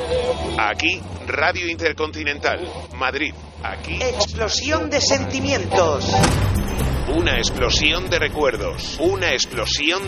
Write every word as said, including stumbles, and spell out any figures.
Aquí, Radio Intercontinental, Madrid. Aquí, explosión de sentimientos. Una explosión de recuerdos. Una explosión